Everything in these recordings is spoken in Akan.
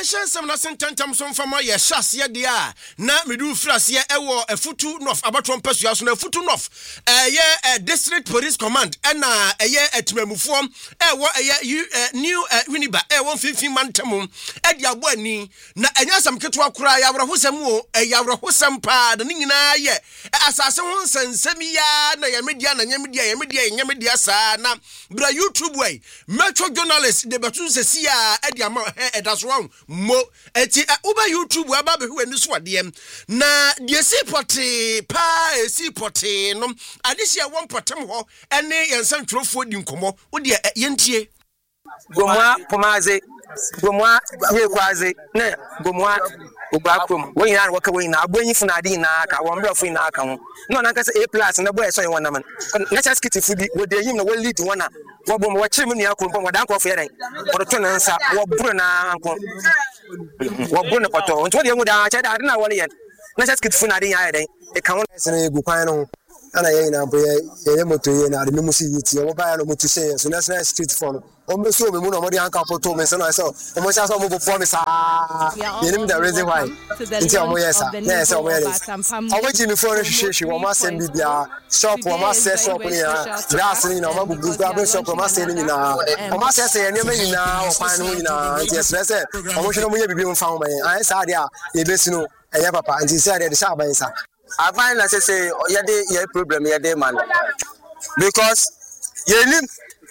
mention some na sententam so mfama ye hyase ye de a na medu frase ye ewo afutu north abatom pesua so na afutu north district police command na atimamufo ewo new Winneba ewo finfin mantam de abo ani na enya sam ketwa kura ya abrahosam o ya abrahosam pa da nyina ye asase ho nsensem ya na ya media na nyamedia sa na bra YouTube way metro journalist de betu sesi ya e dia ma that's wrong mo eti uba YouTube aba be hu ani so ade na de sipoti pa sipoti no adisi ya won potem ho ene yensan twrofo di nkomo wo de yentie gomwa pomaze gomwa yekwaze ne gomwa Obakum, when you are working now, when you find a one roughly in account. No, I can say A+ and the boy, so you want them. Let's ask it if you the him will lead to one. What chimney, what uncle Ferry, or the tenants, or Bruna, uncle, what Bruna Poto, and 20 would I don't know what yet. Let's ask it for Nadia, a count as a Bupano, and I ain't able to the Musi, or buy a to say, so that's nice street phone. Almost so, we won't already uncle told me, so I saw almost as a promise. You know the reason why. Yes, I wait in the foreign she was send me the shop or must say shop here. Last in our good shop or must say in our must say, and you may now find winner. Yes, let's say, I want you to be found by I saw there, you best know a papa, and she said the shop by answer. I find, as I say, your problem, your day, man. Because you live.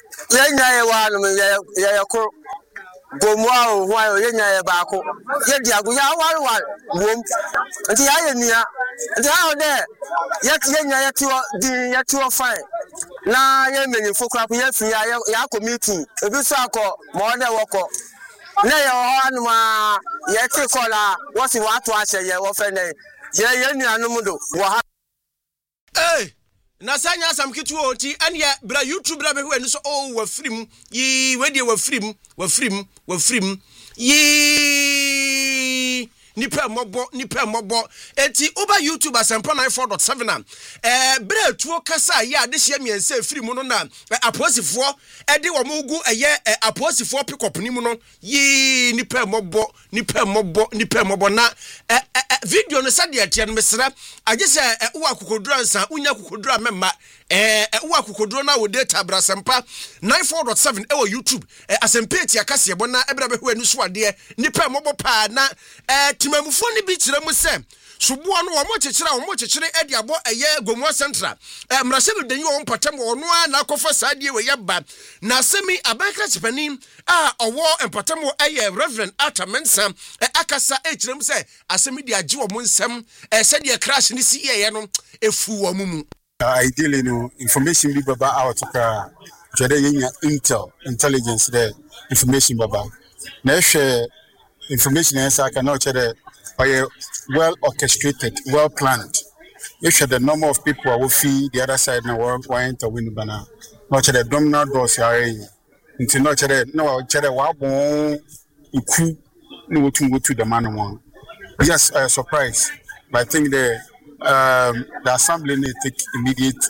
Gomwa while yenya bako yedia go ya war wom nti ya nia nti how there yet yenya yeto fine na ye menyifo krap ye fi ya committee ebi so akọ mo de woko na ye ho anuma ye ti kola wo si wa to ahye ye wo fe ne ye nuanu do wo ha na sanya asam kitu oti anya bra YouTube bra be hu eni so wa frim yi we de wa frim yi nipa mobo eti uba YouTube asempa 94.7 bra tuo kasa ya de hye miense frim no na aposifo de wo mugu aposifo pick up ni mu no yi nipa mobo na video no sade atia no mesra age se wo akokodura nsa unya akokodura memma wo akokodura na wo data bra asempa 94.7 ewo YouTube asempa etia kase ebo na ebra be hu anu so ade nipa mobo pa na timamufo ni bi kire mu se subuo no wo mo kekere ade abo Gomwa Central mrasebe denyi wo mpatam wo no na akofa saade we yeba na semi abanka chepani owo empatam wo Reverend Atamensa akasa kire mu se asemi di age wo nsem saade crash ni si ye no efu wo mu ideally no information bi baba out ka jere yenya intelligence there information baba na share information answer can not chere well orchestrated, well planned. You should the number of people who feed the other side now want to win banana. Not the domino doors are into not no chere wabon uku no to the man one. Yes, surprise. But I think the assembly need to take immediate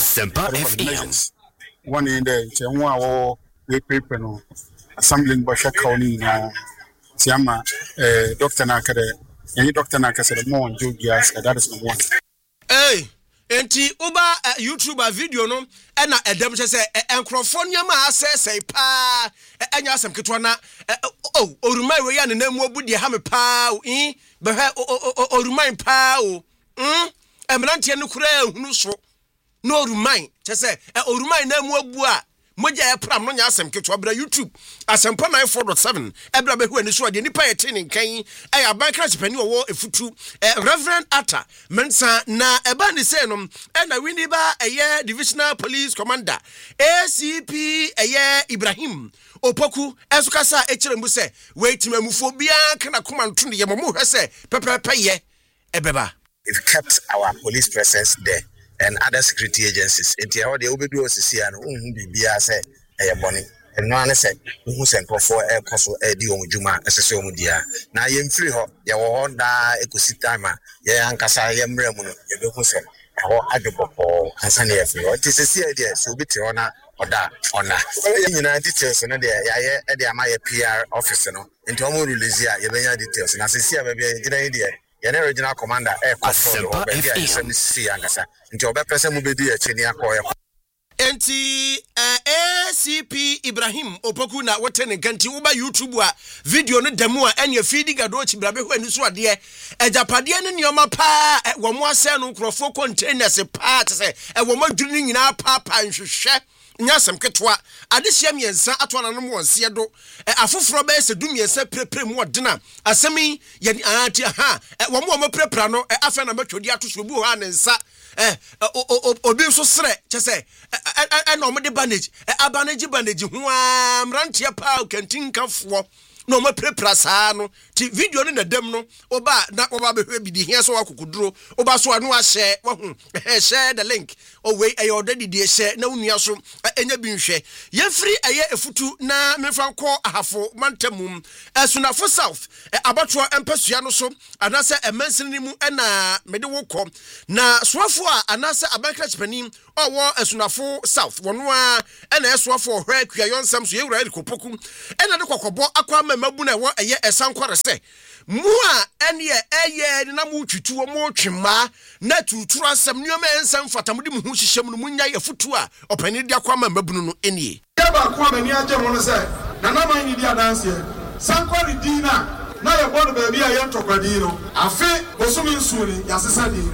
measures. One in the we paper no assembly Basha County Tiama Dr. Nakade and Dr. Nakasa more on Julius, that is number one. Hey, enti uba YouTuber video no ena edem say encrofonia ma say pa enya asem ketwana orumai we ya ne namu obudi ha me pa be orumai pa emrantie no kura ehunu so no orumai say orumai namu obu a moja pram no nya asem ketwa bra YouTube asempa 94.7 ebra be hu ani so de nipa ye tene kan abankra chepani wo efutu Reverend Ata Mensa na eba ni se no na Winneba divisional police commander ACP Ibrahim Opoku esukasa ekirembu se weitimamufo bia kana komanto ne ye mo hwe se pepepe ye ebeba. It kept our police presence there and other security agencies. Enti how they obedu osisi an bibia say boni eno an say hu senko for koso di omudwuma esese omudia na yemfiri ho ye wo honda ekosi time ye ankasa ye mremu no ye be hu se ho adepopo ansa na ye firi ho tisisi e dey so bi te ho na oda ona nyina details no de ya de ama ya PR office no nti omo release ya yebenya details na sisi ya bebe gina de ya na original commander control obebi ya sisi angasa nti obepese mu bedi ya chini akọ ya enti ACP Ibrahim Opoku na wotene ganti uba YouTube a video no demo a enya feedi gado chi brabe ho ani so ade ejapade ne nioma pa wo mo ase no nkrofo containers pa se wo mo dwuni nyina pa nhwehwe nyasem ketwa adehia miensa atwana no mo nse do afoforo be se dumiensa prepre mu odena asemi ye ati ha wo mo prepra no afa na matwodi atoso bu ha ne nsa obi so sre chese no mo de bandage bandage ho amrantia pa kantin kafo no mo prepra saa no ti video no na dem no oba na oba behwe bidi hia so akukuduro oba so anu ahye wo hu share the link o we already dey share na unua so enya bi nhwe ye free eye efutu na mefa nko ahafo mantamum esunafo south abato empasua no so anase emansin mu na mede wokọ na soafo a anase abankrach panim owo esunafo south wono a na esoafo hwa kuayonsam so yewura Kopoku na de kokobo akwa mabu na wo eye esankware se mu a ene eye na mu twituo mu twema na tuturu asam nyoma ensam fatamudi mu hu hyehyem no munya yafutu a opani de akwa mabu no enie ya ba kwa mani aje mo no se na na man ni dia dance sankware dina na ye bodo ba bia ye ntokwa di no afi osumi nsuri ya sesa di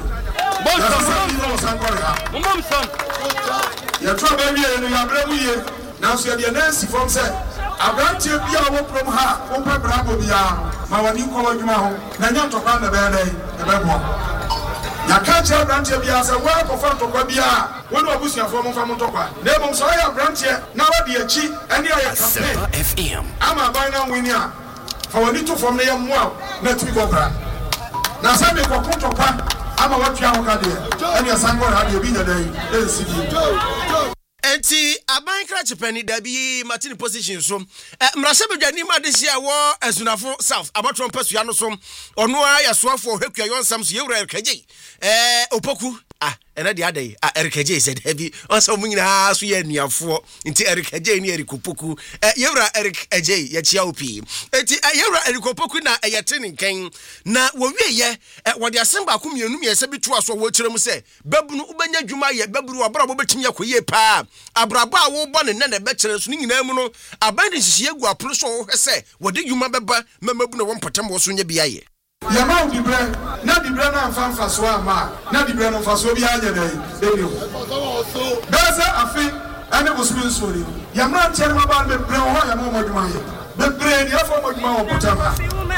ya tro ba bia no ya bra mu ye na so ya de nansi from se abrantie bia wo prom ha wo pa brabo bia ma wani ko wadwuma ho na nya ntokwa na be dai e be bo ya ka che abrantie bia se wo ko fa ntokwa bia wo no abusuafo mo fa mo ntokwa na mo so ya abrantie na wa de achi ene ya campaign FM ama ba na wini a fa wani to fom na ya mo na tu go bra na se me ko ntokwa ama watu ya hoka de ene sango ha de bi na dai ensidi enti abankrach pani dabi martin position so mrase bedwani ma de sia wo esunafo south abatron pasua no so ono a yasoafo hwekua yonsam so yewura erkaje Opoku ena de adai erkaje said heavy onso munyina so ye niafo nti erkaje ni Kopoku yewura erkaje ya chia opi enti yewura Kopoku na eyete nken na wo wieye wo de asemba akomienu miensa bitu aso wo kyerem se babunu ubanya dwuma ye baburu abra bo betimi akoye pa abraba wo bo ne na be kyere so nyina mu no aban de hihye gu apro so wo hwese wo de dwuma beba mamabu na wo mpatam wo so nya bia ye ya ma dibre na fanfa so ama na dibre no faso bia nya dai eni beza afi ane busumi sori ya ma chen ma ba me bre ho ya mo moduma ye be bre ni afo moduma wo potama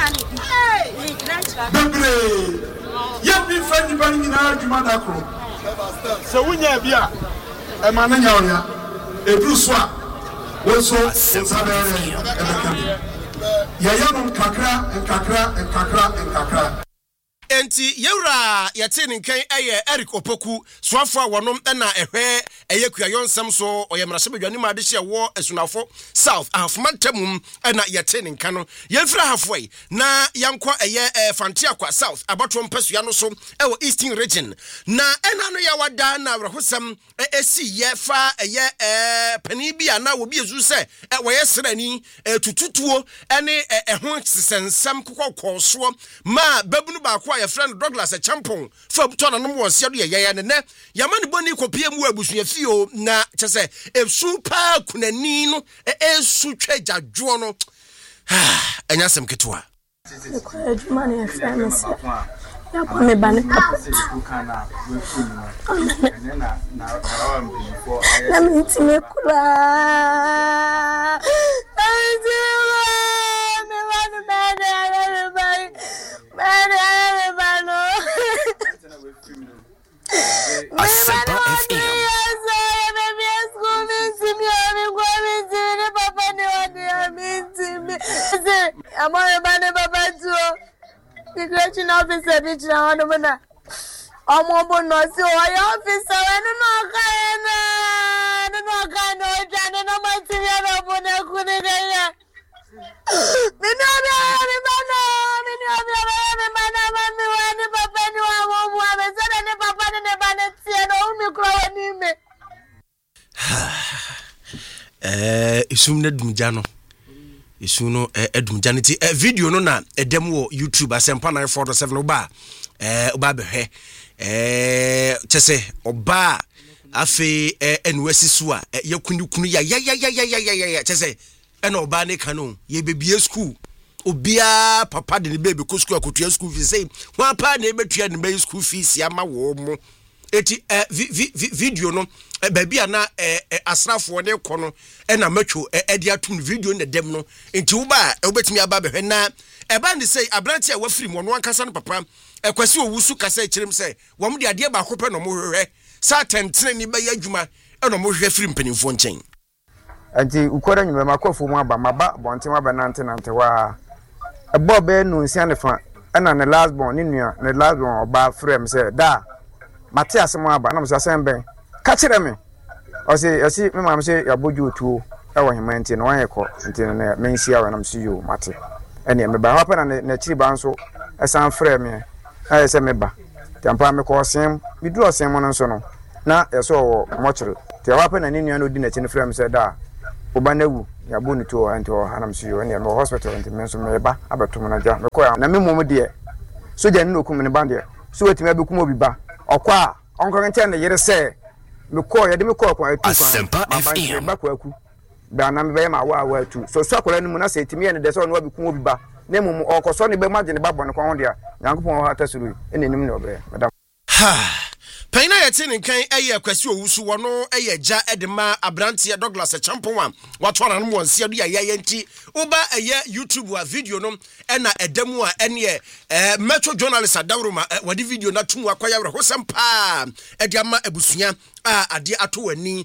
be bre ya bi fa ni bani na djuma da kro se wunya bia e ma na nya oya e dru so a wo so sabere e be kan ya yanu kakra enti yewura yete nkan eye Eric Opoku soafo a wonom na ehwe eye kuayonsam so oyemrase bedwani ma de hye wo esunafo south ahfomantamum na yete nkan no yefra halfway na yankwa eye fantia kwa south abato mpasua no so ewo eastern region na ena no ya wada na rahosam esi ye fa eye pani bia na wo bi ezu se wo yesrani tututuo ene ho sensam kokɔ so ma babunu ba kwa your friend Douglas a champon for buto na no mo se do ye ne yamane boni kopie mu abusua fio na kyese super kunani no esu twagyajo no enya sem ketwa ko adwuma ne famous ya kwa me bane papa na mintime kula Asempa FM. The Gretchen officer did not know. Omo no si o ya officer enu no kind of jana no material obo na kuni ya. isum na dumja no isu no edumja ne ti video no na edem wo YouTube asempa 947 oba oba behwe chese oba afi enwesi so a yakunu ya chese ena oba ne kanu ye bebie school obia papa de ne baby ko school akotua school fees say wan pa na ebetua ne baby school fees ya ma wo mo eti video no baby ana asrafo ne kɔ no na matwo de atum video na dem no enti wo ba obetimi aba behwe na eba ne say abranti a wafiri mo no ankasa no papa ekwasi owusu kasa ekirem say wo mo de ade ba ko pe no mo hwehwe sa tentene ni ba ya adwuma no mo hwehwe firi mpanimfo nkyɛn anti ukora nyuma makofo mu aba maba bonten aba nante wa ebo be no nsia ne fa na ne last born ni nua ne last born oba frame say da Matias mo aba na mo sasen ben ka kire me o si me mam say yaboju otuo e wo hemanti no wan yekɔ nti ne mensia wa na msi yo mate ene me ba hapa na chiri ba nso esan frame me na say me ba tampa me ko sem mi duro sem mo nso no na yeso wo mochiri ti hapa na ni nua no di na chi ne frame say da oba na wu yabo ni to anti o hanam si yo ene me hospital nti me nso me ba abeto mo na ja me ko ya na me mom de so je ni okum ne ba de so wetimi abekum obi ba okwa onko nten ne yere se me ko ye de me ko kwa atu Asempa FM ba kwa ku da na me be ma wa atu so akwara ni mu na se timi ye ne de so no abekum obi ba na mum okoso ne be magye ne ba bon kwa ho de a yankopon ha tasuru ene nim ne obe madam ha Paina yeti nkan eye kwasi owusu wono eye ja edema abrantie Douglas Champon wa watwana no wonse adu ya yenti uba eye YouTube wa video no na edemu a ene metro journalist adawroma wadi video na tumu akwaya wre hosempa ediama abusua ade ato wani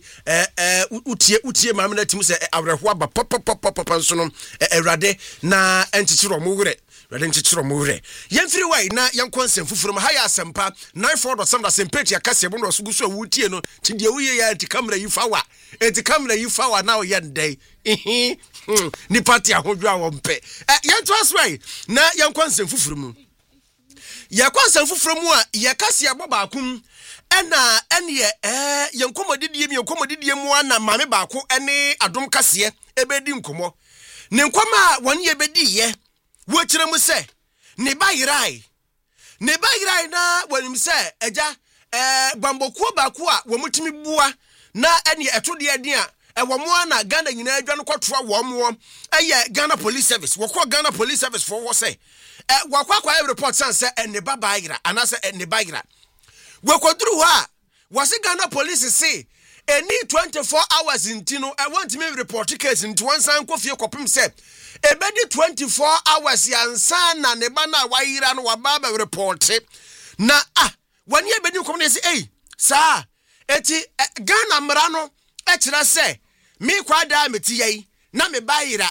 utie maame na timu se awreho aba pop nso no erade na enchichiro mo wure Radin chichiro mure. Yemfiri wai na yankonsem fufuru ma haya asempa 94.7 asempeti akase bono osugusu awutie no tidie wuye ya enti kamera yifawa. Enti kamera yifawa na oyendai. Ni party ahodwa wompe. Yanto aswai na yankonsem fufuru mu. Yankonsem fufuru mu a yakase aboba akum ena ene yankomodidie mu ana mame baako ene adom kase ebedi nkomo. Ne nkoma won ye bedi ye wochire mu se ne bayirai na wanim se eja bambokuo baako a wo mutimi bua na ene etode ade a wo mo na Ghana nyina adwa no kwatoa wo mo eye Ghana Police Service wo ko Ghana Police Service for wo se wakwa report san se ene babayira anase ene bayira wo koduru ha wase Ghana Police say any 24 hours intino I want me report case into one san kofie kopim se ebedi 24 hours yansa na ne ba na wayira no wababa report na wani ebedi kom ne say sa eti Ghana mra no e kira se me kwada meti yai na me bayira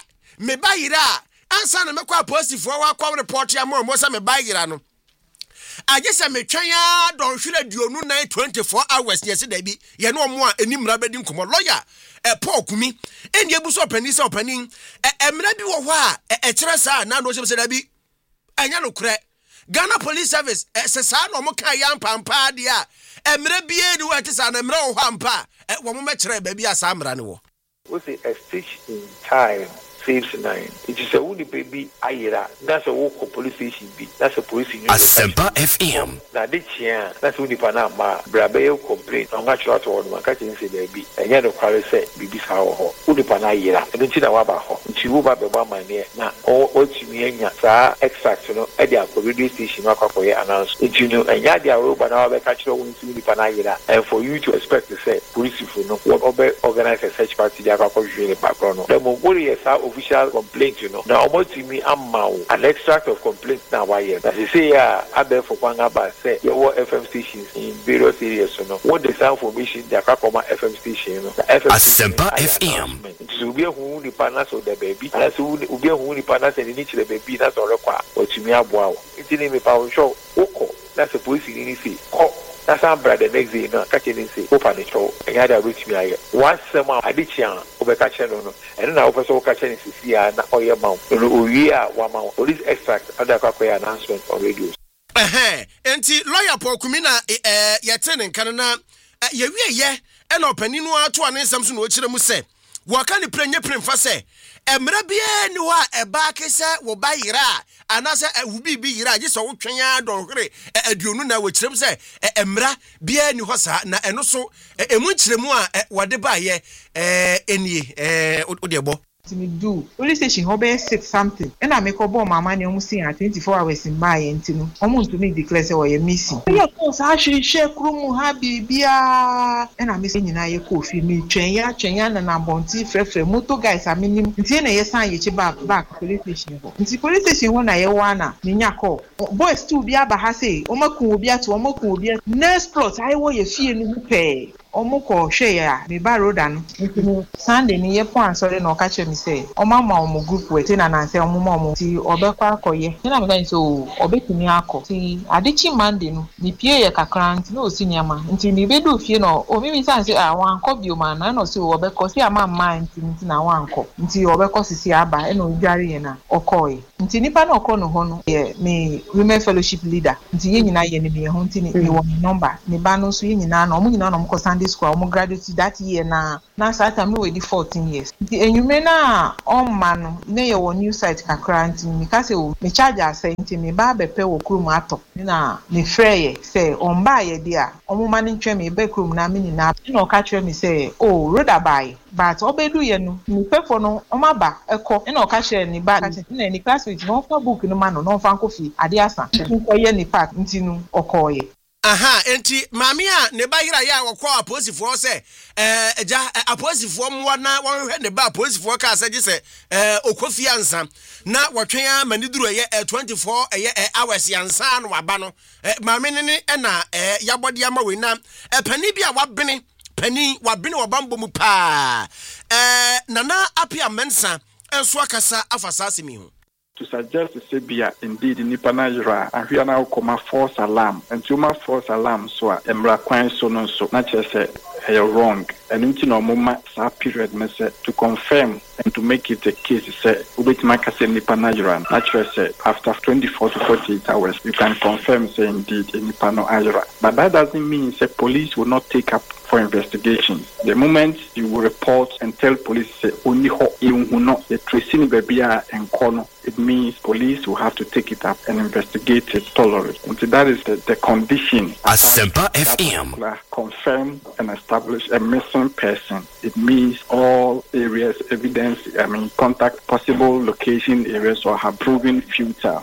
ansa na me kwa positive wa kwa report ya mo se me bayira no agese me twan ya don hwere duonu 24 hours yes da bi ye no mo a enimra bedi nkomo lawyer Paul Kumi eni ebuso opanin emra bi wo ho a kire sa na no se da bi anya no kure Ghana Police Service se sa no mo kan ya mpampa de a emra bi eni wo atisa na emra wo ho ampa wo mo me kire ba bi asa amra ne wo say a stitch in time saves 9. It is a woody baby ayira. That's a walk police station be. That's a police union. Asempa FM. Now this year, that's woody panama. Brabe complain. I'm not sure to one catching say baby. And yet the quarry say baby how woody panayira. And then she know about her. She will have the one my near. Now all to me and ya extract at the radio station for your announce. It's you know and yet they are over now catch the woody panayira. And for you to expect to say police if you know what organize a search party they are in the background. The Mongolian official complaint, you know. Now, almost to me, I'm an extract of complaints now. Why? As you say, I bet for Kwangaba say your FM stations in various areas, you know. What the sound formation, the Kakoma FM station, you know. The FM Asempa FM. To be a who the partners of the baby, and as who be a who the partners and the baby, that's all required. Or to me, I'm wow. It's in a power show. Oko, that's a police in any that's our brother next day, no, catching in say, open the show, and had a reach me. Once somehow I did channel over catching on, and now also catching in Sia, not all your mouth. We are 1 month. Police extract under Kakoya announcement on radio. Enti lawyer Paul Kumina, Yaten and Canana, ye, and opening to an Samson, which you say. waka ne prenye premfa se emra bia ni wa eba kese wo ba yira anase wubi bi yira je so wo twen ya donhwere aduonu na wo kirem se emra bia ni ho sa na eno so emu kiremu a wode ba ye enie ode ebo me do police station ho be 6 something and I make obo mama ne omu sin 24 hours in buy ntinu omu to me declare say we missing yeah cause I should share krumu ha bibia and I miss nyina ye ko fi me twen ya na bonti frefre moto guys aminim ntie na ye san ye chi back police station ho nti police station ho na ye wana me nya call boys too bia ba ha say omakun obi ato omakun obi next plot I wo ye fie no pe omoko hwe ya me ba roda no nti Sunday ni ye pon sorry no ka che me say omama omo group we tin na say omama omo ti obekwa akoye na me kan so obetumi akọ ti adechi Monday no ni pie ye kakra nti no si nyama nti ni bedu fie no o mi san say wan kọ bi o ma na no say obekọ si amama nti na wan kọ nti obekọ sisi aba e no dware ye na okoye nti nipa na okọ no ho no ye me women fellowship leader nti ye nyina ye ni me ho nti ni wo number ni ba no so ye nyina na omo nyina na omo Sunday school omo graduate that year na start am we di 14 years nti enyume na on man na ye wo new site kakra nti mi ka se o me charge ase nti me ba bepe wo krum ato na me freye say on ba ye dia omo man ntwe me be krum na me na o ka kire me say oh roda buy but obedu ye no me pefo no omaba eko na o ka kire ni ba na ni classmate no fa book no man no fa nkofi ade asa nko ye ni park nti no okoye aha enti mami a ne ba yira ya wokọ aposifo se eja aposifo mwa na wonhwe ne ba aposifo ka se gise okofi ansa na wotwen a maniduru ye 24 hours yansa no waba no mami ne na yabode ama we na pani bia wabene pani wabene wabambo mu pa nana apia mensa enso akasa afasase mi ho to suggest to say be indeed nipa na yira ahwia na ukoma false alarm and tuma false alarm so emra kwan so no so na chese wrong and nti no moma sa period me say to confirm and to make it a case say ubetima ka say nipa na yira na chese after 24 to 48 hours you can confirm say indeed nipa no ayira but that doesn't mean say police will not take up for investigation. The moment you will report and tell police say only ho no the tracing babia and corner, it means police will have to take it up and investigate it thoroughly. And so that is the condition. Asempa FM. Confirm and establish a missing person. It means all areas, evidence, contact, possible location areas or have proven futile.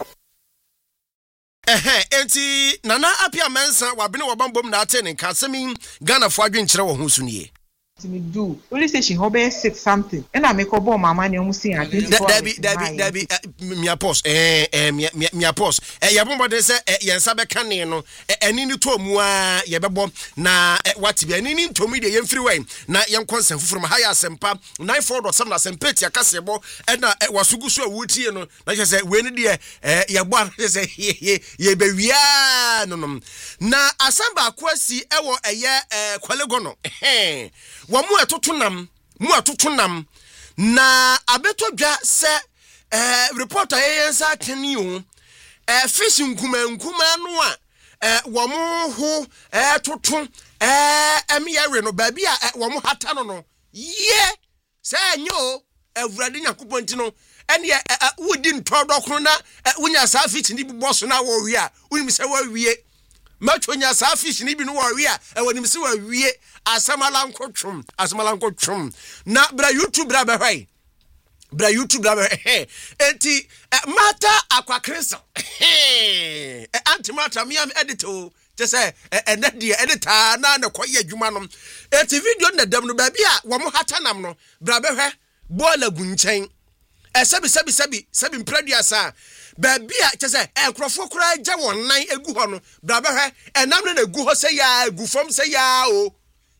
Enti nana apia mensa wabene wabambom na atene kasemi Ghana fo adwenkyere wo ho so nie me do police station ho be 6 something and I make obo mama ne omu sin Dabi mi post mi post yabombo de se yensa be kane no eni ni to mu a ye bebo na what be eni ni ntomi de yemfiri wen na yen konsen fufuru ma haya asempa 94.7 na sempeti akasebo na wasugusu awutie no na che se we ni de ye bo se ye be wia no na asamba akwasi ewo eye kwalego no wamu atotonam na abeto dwa se reporter yensa teniu fish nkuma no a wamu ho toto emiere no ba bia wamu hata no ye se nyo awurade nyakoponti no ene wodi ntodokro na wunya sa fish ni bibo so na wo wi a woni se wo wie machonya sa fish ni bi no wo wi a woni se wo wie asamala nkotwum na bra YouTube bra behwai bra YouTube bra enti mata akwakrensa anti mata mi am editor te say enade editor na koye adwuma no enti video na dam no ba bia wo mo hatanam no bra behwe bola gunchen sebi mpraduasa ba bia te say enkrofo kura gya wonan egu ho no bra behwe enam na egu ho say ya egu fom say ya o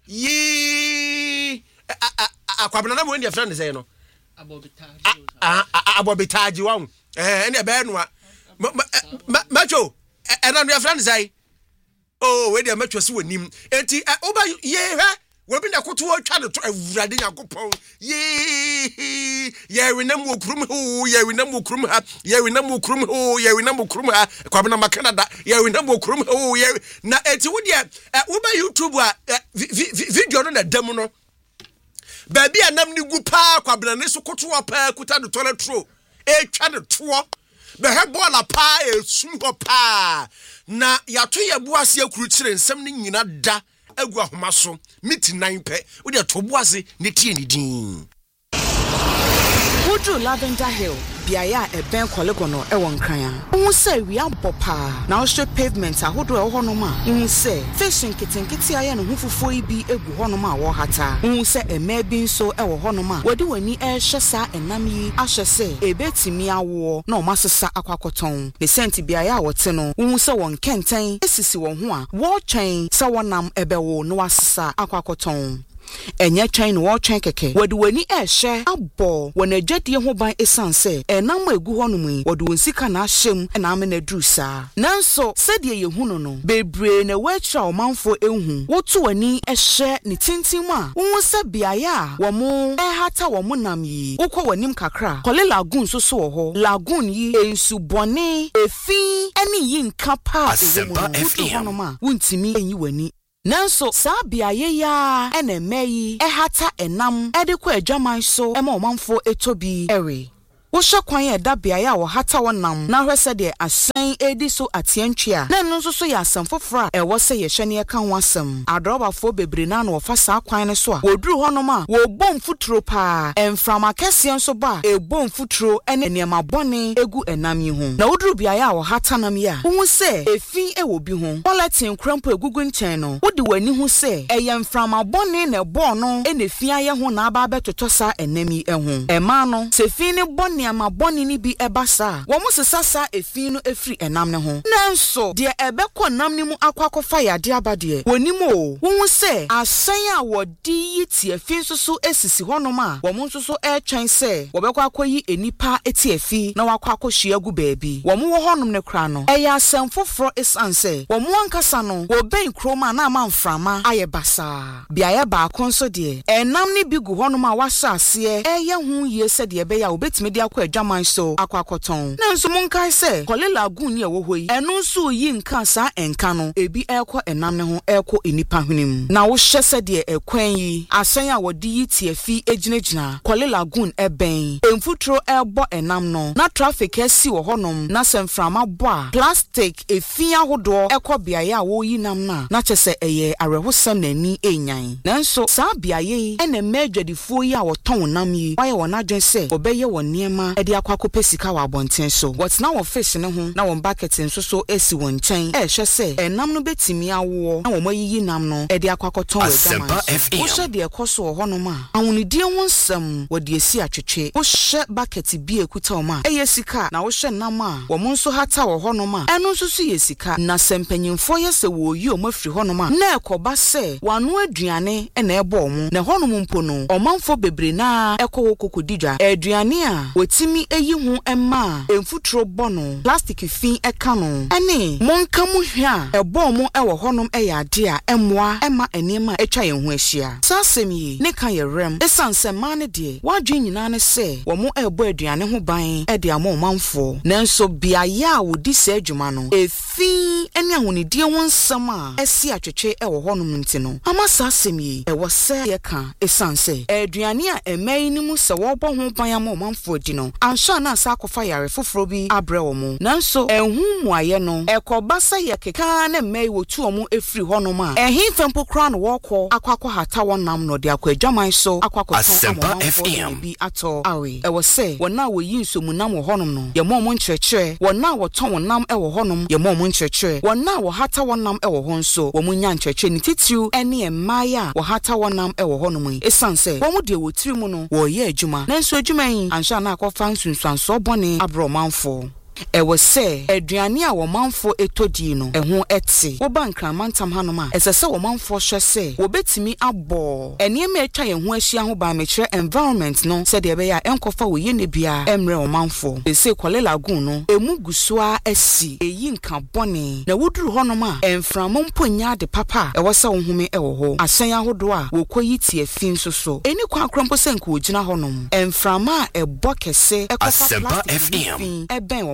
yi akwabena na mo ndi friend say no abobitaji wan ene be no macho ena no friend say oh we dey macho se wonim enti oba ye hwa we bi na koto atwa no to awurade yakopon ye winam okrum ho ye winam okrum ha ye winam okrum ho ye winam okrum ha kwabena ma Canada ye winam okrum ho ye na enti wo dia wo ba YouTube a video no na dam no baby anam ni gu pa kwabena ne so koto pa kuta do toilet roll twa de to be hebola pa esum ho pa na yato ye boase akuru kire nsem ne nyina da agu ahoma so miti 9 pe wo de to boase ne tie ne din Woodrow Lavender Hill biaya eben kolegono ewon kran hu say wi ampopa na o she pavement ahodo e ho no ma hu say fishing kitenkiti aye no hufufo ibi egu ho no ma wo hata hu say ema bi nso e wo ho no ma wodi wani e hyesa enam yi ahye say ebetimi awo na o masesa akwakoton ne senti biaya wote no hu say won kenten esisi wo ho a wo twen say wonam ebewo no wasesa akwakoton enye twen wo twen keke wodi wani ehye abo wona adwadie ho ban esanse enam egu ho no mu wodi wonsika na ahyem na amena drusa nanso sedie yehunu no bebre na wachra omanfo ehu wotu wani ehye ne tintim a wo se biaya wo mo ehata wo mo nam yi ukọ wanim kakra kole lagoon so wo ho lagoon yi ensu bone efi eni yi nka pa ewo mo wuntimi enyi wani nanso sabiaye ya enemeyi ehata enam edekọ adwaman so ema omanfo etobi ere wo hwekwan eda biaya wo hata wonam na hwese de asan edi so atiantwia na no so ya asam fofora e wo se ye hwene ye kan wasam adrobafo bebre na no fa sa kwan ne so a woduru honom a wo bom futuro pa emframa kese nso ba e bom futuro ene niam abone egu enam yi ho na woduru biaya wo hata nam ya wo se efi e wo bi ho politin krampo egugu nchen no wodi wani ho se e ye mframa abone na bo no ene fi aye ho na aba betotosa enami eho ema no se fi ne bone ama boni ni bi ebasa wo musesasa efi no efri enam ne ho nanso de ebekọ nam ni mu akwakofa yade abade wonimo wo se asan a wodi yiti efi nsoso esisi honom a wo nsoso etwen se wo bekọ akoyi enipa eti efi na wakwakohia gu baabi wo mo honom ne kra no eya asam foforo esanse wo mo ankasa no wo ben kroma na amamframa ayebasa biaye ba akonso de enam ni bi gu honom a wahya ase eye hu ye se de ebeya obetime de adwaman so akwakoton nanso munkai se kole lagoon ye wo hoyi eno nso yi nka sa enka no ebi ekọ enam ne ho ekọ enipa hwenem na wo hye se de ekwan yi asan a wodi yi tiafi eginagina kole lagoon eben emfutro ebo enam no na traffic esi wo honom na semframa bo a plastic efi ahodo ekọ biaye a wo yi nam na kyese eye arehosam na ni enyan nanso sa biaye ene medwadifo yi a woton nam yi waye wona dwen se obeye woniema edi akwakọ sika wa bonten so what now of fish ne ho na won bucket nso so esi won chen hwe se enam no betimi awo na won mayiyi nam no edi akwakoton we dama wo hwe de ekoso ho no ma ahunidie ho nsam wodi esi atwetwe wo hwe bucket bi ekuta o ma eye sika na wo hwe nam a wo nso hata wo ho no ma eno nso so ye sika na sempanyimfo ye se wo yi o mafiri ho no ma na ekoba se wano aduane na ebo mu na ho no mpo no omanfo bebre na ekowo kokodidwa aduane a timi eyi hu emma emfutro bono plastic fi eka no ene monka mu hwa ebo mu ewo honom eyade a emmoa emma enema etwa ye hu ahia sasem yi ne kan ye rem esanse ma ne de wadwe nyina ne se wo mu ebo aduane ho ban e de amomanfo nanso biaye a wodi se adwuma no efi ene ahonidie ho nsam a esi atwetwe ewo honom ntino ama sasem yi ewo se ye kan esanse aduane a emai ni mu se wo bo ho ban amomanfo di no ansha na sakofa yare foforo bi abrewo mu nanso ehun muaye no ekobasa ye keka na mei wotu omu efri honom a ehin fempo kra no wokọ akwakọ hata wonam no de akwadwaman so akwakọ ton bi ato awe ewo se wona woyi nsomunam wo honom no ye mo nkyerkyere wona woton wonam ewo honom ye mo nkyerkyere wona wo hata wonam ewo ho nso wo munya nkyerkyere ni titiu ene emaya wo hata wonam ewo honom esanse wo mu de wotiri mu no wo ye adwuma nanso adwuma yi ansha na akọfa nsunsuanso bone abromanfo ewo se aduane a wo manfo etodi no eho eti wo bankran mantam hanom a esese wo manfo hwe se wo betimi abo enema etwa ye ho ahia ho ba mekire environment no se de be ya enkofa wo ye ne bia emre wo manfo ese kole lagoon no emu gusua asi eyi nka bone na woduru honom a enframo mponya de papa ewo se wo home ewo ho asan ahodo a wo koyi tie fi nso so eni kwa krompo se nka wo gina honom enframa ebo kese ekofa FM eben wo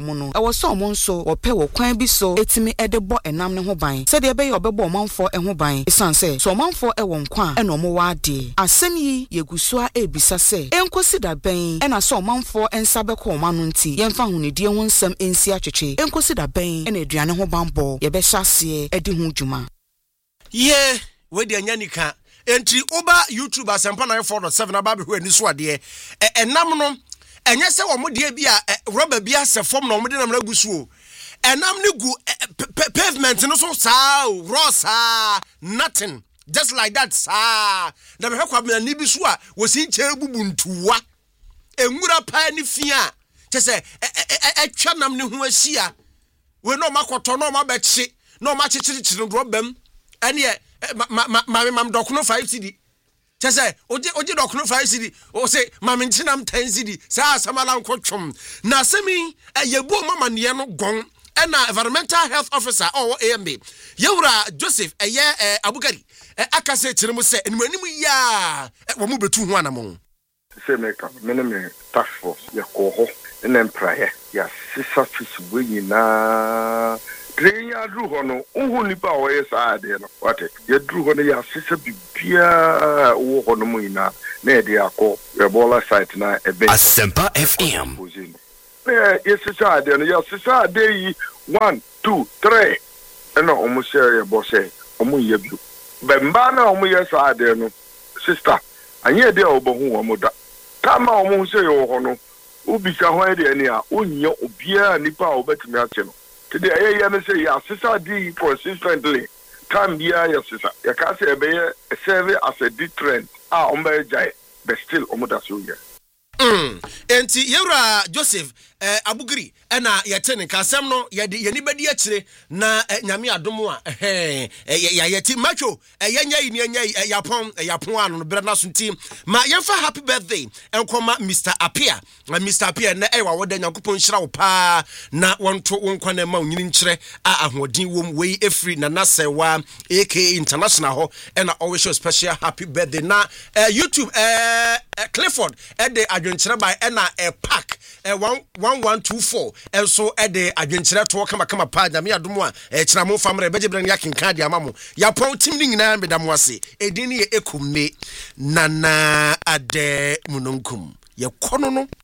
omo no e wo so omo nso wo pe wo kwan bi so etimi e de bo enam ne ho ban se de be ye obebo omanfo e ho ban esan se so omanfo e wo nkwa e no mo wa de asem yi yeguso a ebisa se enkosi da ben e na so omanfo ensa be ko omanu nti yemfa hunidie ho nsem ensi atwetwe enkosi da ben e na aduane ho banbɔ ye be hyase e di ho dwuma ye we de anyanika entri oba YouTube asempa 94.7 ababe ho ani so ade enam no enye se wo mo de bia rubber bia se form no mo de nam na gusuo enam ne gu pavement no so saa raw saa nothing just like that saa na be hwakwa me ni bi so a wo si nche bubu ntuwa enwura pa ni fia che se etwa nam ne ho ahia we no makoto no mabechi no machichirichiri robem ene mam dokuno 5 cd che se oje dokuno 5 cd o se mam nchinam 10 cd sa samala nkotwom na semi yebu mama ne no gon ena environmental health officer or AMB yewura Joseph Abukari akase chiremu se enimanimu ya wo mu betu ho anamo se meka me task force ya ko ho ena praye ya sisa fisibu nyina Drenya dru ho no unhu nipa wo yesa ade no wate ye dru ho no ya sisa bibia wo ho no mu nyina na e de akọ Ebola site na ebe Asempa FM yes sisa ade no ya sisa ade yi 1 2 3 ena omu share ye bo se omu ye bi bemba na omu yesa ade no sister anye de obohu wo mu da kama omu se yo ho no ubisa ho ade ni a onyo obia nipa obetimi ache no today I say ya sister D consistently time bia ya sister ya ka say be serve as a deterrent ombe jai but still omoda so here enti yewra Joseph Abugiri ena yete ka asem no ye ni bedi akire na nyame adomo a ya yeti macho yenya yi nya yapon anu no bere na so ntim ma yemfa happy birthday enkoma Mr. Apia na ewa woda nyankopon hira wo pa na wonto wonkwa na ma onyini nkire ahoden wom wei efri na nasewa AK international ho ena always show special happy birthday na YouTube Clifford de adwenkyere by ena pack 1124 enso de adwenkyere to kama pa nyame adomo a kyeramo famre bejebre ne yakenka de amamo yapon tim ni nyina medamo ase edini ye ekumme nana ade munonkum ye kono no